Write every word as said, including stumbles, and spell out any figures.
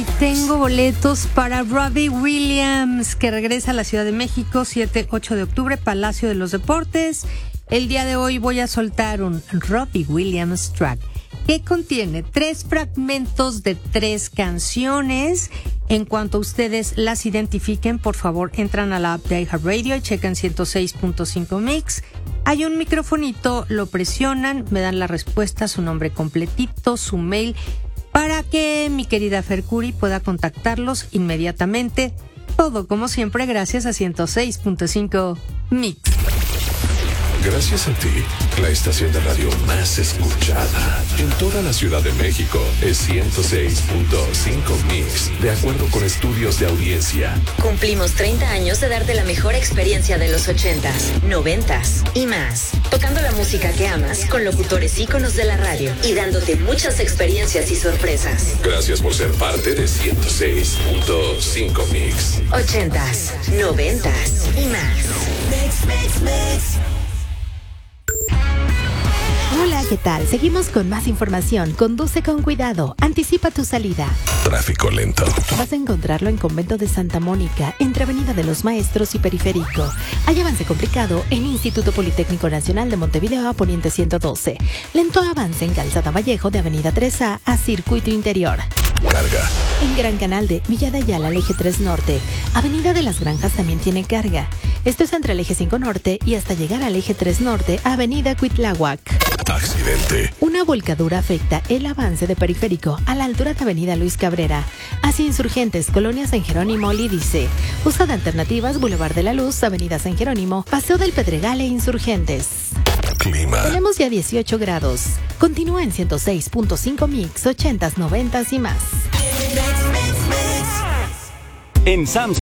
y tengo boletos para Robbie Williams, que regresa a la Ciudad de México, siete ocho de octubre, Palacio de los Deportes. El día de hoy voy a soltar un Robbie Williams track que contiene tres fragmentos de tres canciones. En cuanto ustedes las identifiquen, por favor, entran a la app de iHeartRadio y checan ciento seis punto cinco Mix. Hay un microfonito, lo presionan, me dan la respuesta, su nombre completito, su mail, para que mi querida Fercuri pueda contactarlos inmediatamente. Todo, como siempre, gracias a ciento seis punto cinco Mix. Gracias a ti, la estación de radio más escuchada en toda la Ciudad de México es ciento seis punto cinco Mix, de acuerdo con estudios de audiencia. Cumplimos treinta años de darte la mejor experiencia de los ochentas, noventas y más. Tocando la música que amas con locutores íconos de la radio y dándote muchas experiencias y sorpresas. Gracias por ser parte de ciento seis punto cinco Mix. Ochentas, noventas y más. Mix, mix, mix. Hola, ¿qué tal? Seguimos con más información. Conduce con cuidado. Anticipa tu salida. Tráfico lento. Vas a encontrarlo en Convento de Santa Mónica, entre Avenida de los Maestros y Periférico. Hay avance complicado en Instituto Politécnico Nacional de Montevideo a Poniente ciento doce. Lento avance en Calzada Vallejo de Avenida tres A a Circuito Interior. Carga. En Gran Canal de Villa de Ayala, al eje tres Norte. Avenida de las Granjas también tiene carga. Esto es entre el eje cinco Norte y hasta llegar al eje tres Norte, Avenida Cuitláhuac. Accidente. Una volcadura afecta el avance de Periférico a la altura de Avenida Luis Cabrera. Hacia Insurgentes, Colonia San Jerónimo, Lídice. Usa de alternativas Boulevard de la Luz, Avenida San Jerónimo, Paseo del Pedregal e Insurgentes. Clima. Tenemos ya dieciocho grados. Continúa en ciento seis punto cinco Mix, ochentas, noventas y más. En Sam's